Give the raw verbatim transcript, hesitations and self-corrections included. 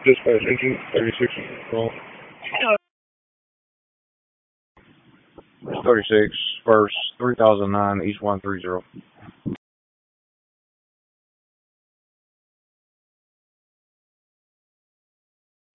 Dispatch engine thirty-six. Call. thirty-six, first, three thousand nine, East one three zero.